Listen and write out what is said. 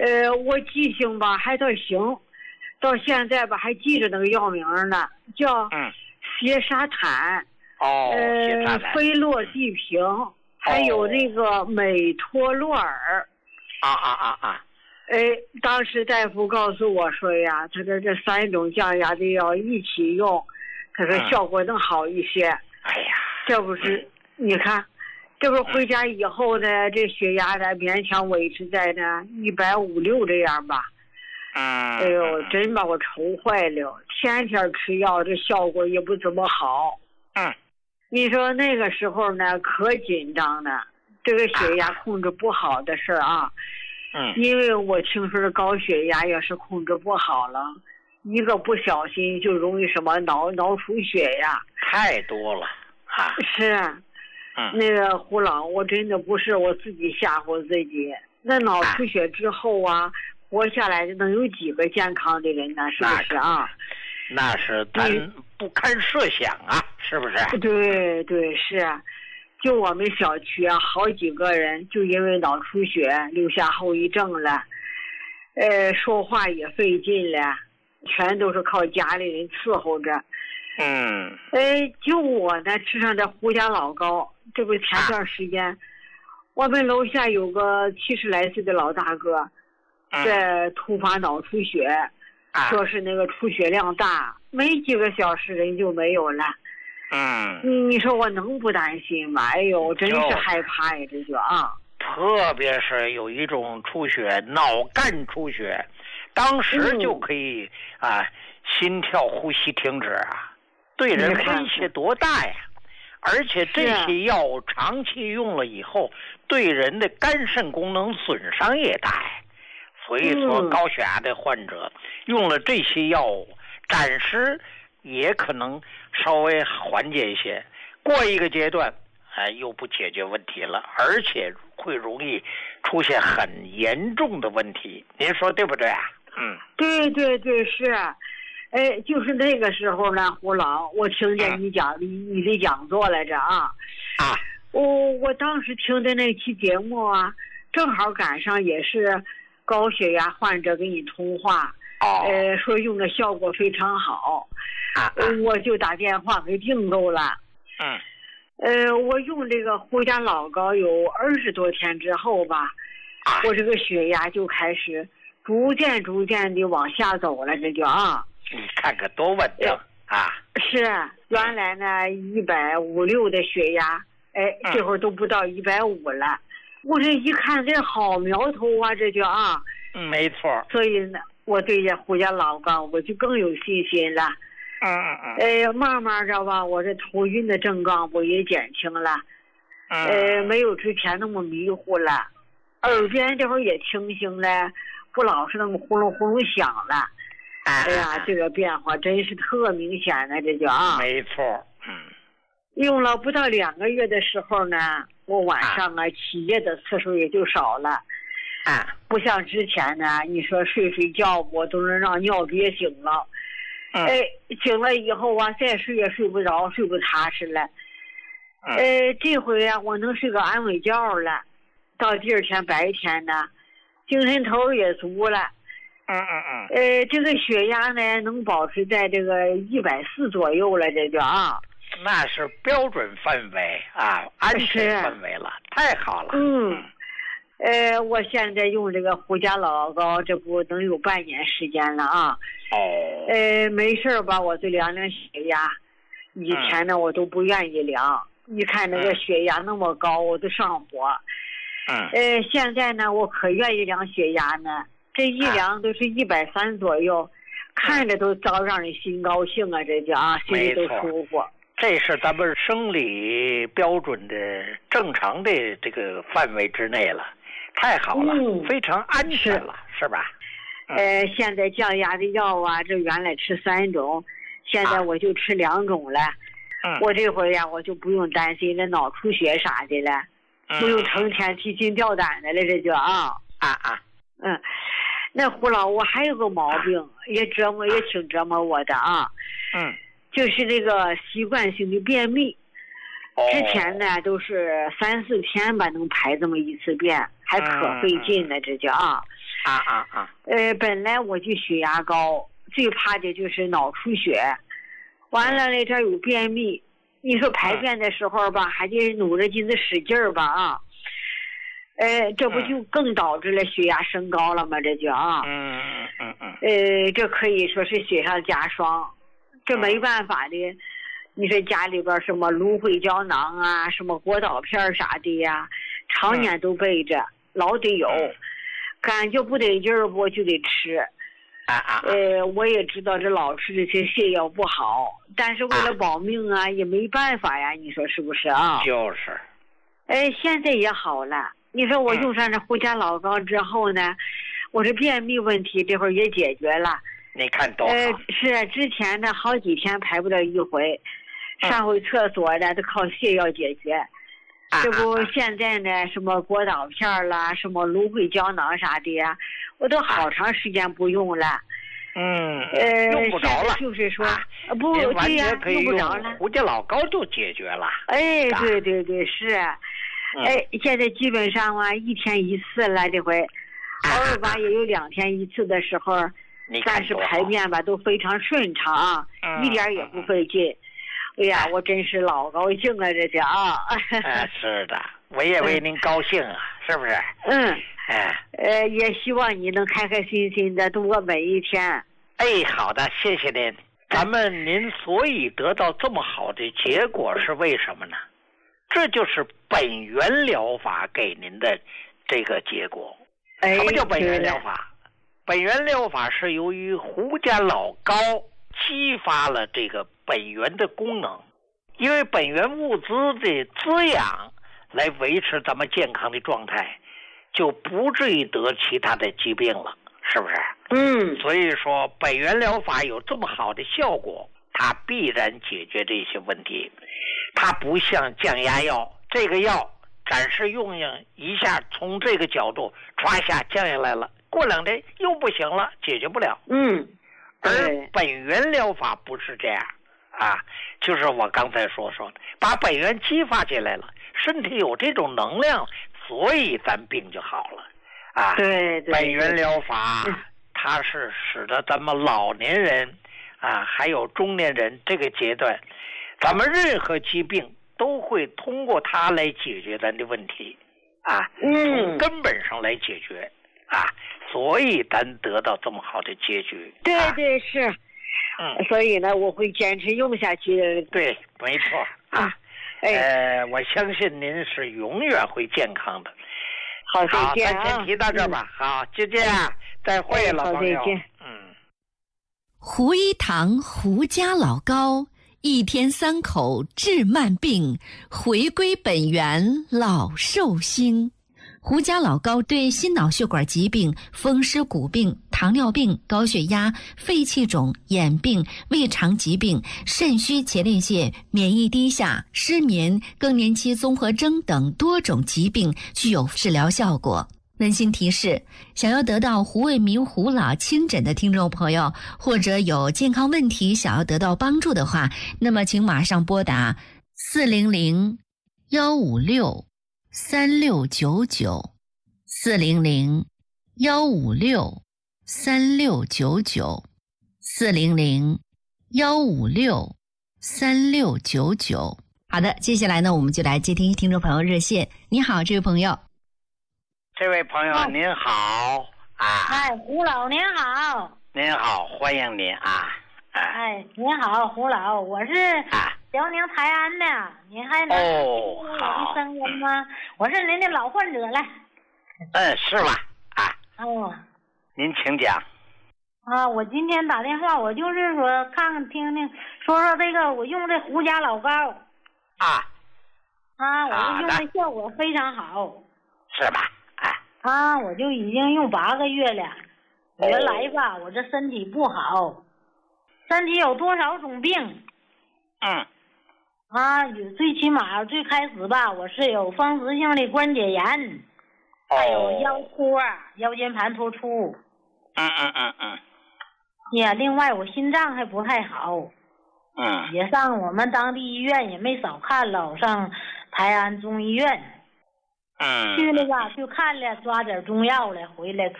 我记性吧还倒行，到现在吧还记着那个药名呢，叫硬沙坦， 硬沙坦， 菲洛地平，还有那个美托洛尔。当时大夫告诉我说呀，他说这3种降压的药一起用，他说效果能好一些。 哎呀， 这不是你看，这不是回家以后呢，这血压呢勉强维持在呢150-160这样吧。哎呦，真把我愁坏了，天天吃药，这效果也不怎么好。你说那个时候呢，可紧张了，这个血压控制不好的事啊。因为我听说这高血压要是控制不好了，一个不小心就容易什么脑出血呀， 太多了啊。 是啊。那个胡老，我真的不是我自己吓唬自己。那脑出血之后啊，活下来的能有几个健康的人呢？是不是啊？ 那是咱不堪设想啊，是不是？ 对对是啊。就我们小区啊，好几个人就因为脑出血留下后遗症了，说话也费劲了，全都是靠家里人伺候着。就我呢吃上这胡家老膏，这不前段时间，我们楼下有个70来岁的老大哥，这突发脑出血，说是那个出血量大，没几个小时人就没有了。你说我能不担心吗？哎呦，真是害怕呀，这就特别是有一种出血，脑干出血，当时就可以心跳呼吸停止啊，对人威胁多大呀！而且这些药长期用了以后，对人的肝肾功能损伤也大呀。所以说高血压的患者用了这些药物，暂时也可能稍微缓解一些，过一个阶段又不解决问题了，而且会容易出现很严重的问题，您说对不对啊？ 对对对，是。就是那个时候呢，胡老，我听见你讲你的讲座来着我当时听的那期节目啊，正好赶上也是高血压患者跟你通话，说用的效果非常好，我就打电话给订购了。我用这个胡家老膏有20多天之后吧，我这个血压就开始逐渐的往下走了，这就你看看多稳定是，原来呢150-160的血压，这会儿都不到150了。我这一看这好苗头啊，这就没错。 所以呢，我对这胡家老膏我就更有信心了。慢慢的吧，我这头晕的症状我也减轻了，没有之前那么迷糊了，耳边这会儿也清醒了，不老是那么呼隆呼隆响了。哎呀，这个变化真是特明显的，这就没错。 用了不到2个月的时候呢，我晚上起夜的次数也就少了。不像之前呢，你说睡觉我都能让尿憋醒了。醒了以后再睡也睡不着，睡不踏实了。这回我能睡个安稳觉了，到第2天白天呢，精神头也足了。这个血压呢能保持在这个140左右了，这就那是标准范围安全范围了，太好了。 我现在用这个胡家老膏，这不能有半年时间了没事吧，我就量量血压。以前呢我都不愿意量，一看那个血压那么高，我都上火。现在呢我可愿意量血压呢，这一量都是130左右，看着都早让人心高兴啊，这就心里都舒服。 这是咱们生理标准的正常的这个范围之内了，太好了，非常安全了，是吧？ 现在降压的药这原来吃3种，现在我就吃2种了。我这回我就不用担心这脑出血啥的了，不用成天提心吊胆的了，这就那胡老，我还有个毛病，也挺折磨我的就是这个习惯性的便秘。之前呢都是3-4天吧能排这么一次便，还可费劲呢，这就本来我就血压高，最怕的就是脑出血，完了呢这有便秘，你说排便的时候吧，还得努着劲子使劲儿吧啊。这不就更导致了血压升高了吗？这就啊，这可以说是雪上加霜，这没办法的。你说家里边什么芦荟胶囊啊，什么果导片啥的呀，常年都备着，老得有。感觉不得劲儿不就得吃。我也知道这老吃这些泻药不好，但是为了保命啊，也没办法呀。你说是不是啊？ 就是。 现在也好了。你说我用上这胡家老膏之后呢，我这便秘问题这会儿也解决了。 你看多好。 是之前呢好几天排不了一回，上回厕所呢都靠泻药解决。这不现在呢什么果导片啦，什么芦荟胶囊啥的呀，我都好长时间不用了。 用不着了。 就是说，不对呀，用不着了。 胡家老膏就解决了。 对是。现在基本上啊，1天1次了，这回偶尔吧也有2天1次的时候，但是排便吧都非常顺畅啊，一点也不费劲。哎呀，我真是老高兴了，这叫啊。 是的，我也为您高兴啊，是不是？ 也希望你能开开心心的度过每一天。 好的，谢谢您。您所以得到这么好的结果是为什么呢？这就是本源疗法给您的这个结果。什么叫本源疗法？本源疗法是由于胡家老膏激发了这个本源的功能，因为本源物质的滋养来维持咱们健康的状态，就不至于得其他的疾病了，是不是？所以说本源疗法有这么好的效果，它必然解决这些问题。它不像降压药，这个药暂时用一下，从这个角度唰下降下来了，过2天又不行了，解决不了。而本源疗法不是这样啊，就是我刚才说的，把本源激发起来了，身体有这种能量，所以咱病就好了啊。本源疗法它是使得咱们老年人啊，还有中年人这个阶段，咱们任何疾病都会通过它来解决咱的问题啊，从根本上来解决啊，所以咱得到这么好的结局。 对是。所以呢我会坚持用下去的。 对，没错啊。我相信您是永远会健康的。 好，再见啊。 咱先提到这吧。好，就这样，再会，老朋友。 再见。 胡一堂胡家老膏，1天3口治慢病，回归本源老寿星。胡家老膏对心脑血管疾病、风湿骨病、糖尿病、高血压、肺气肿、眼病、胃肠疾病、肾虚前列腺、免疫低下、失眠、更年期综合征等多种疾病具有治疗效果。温馨提示：想要得到胡卫民胡老亲诊的听众朋友，或者有健康问题想要得到帮助的话，那么请马上拨打400-156-3699，400-156-3699。好的，接下来呢，我们就来接听众朋友热线。你好，这位朋友。 这位朋友您好啊！ 胡老您好。 您好，欢迎您啊！ 您好，胡老，我是辽宁泰安的，您还能听我的声音吗？我是您的老患者了。 是吧？您请讲。 我今天打电话，我就是说看看听听，说说这个我用这胡家老膏。我就用的效果非常好。 是吧？ 我就已经用8个月了。原来吧，我这身体不好，身体有多少种病？最起码最开始吧，我是有风湿性的关节炎，还有腰托、腰间盘突出。另外我心脏还不太好。也上我们当地医院也没少看了，上泰安中医院。去了吧，就看了，抓点中药了，回来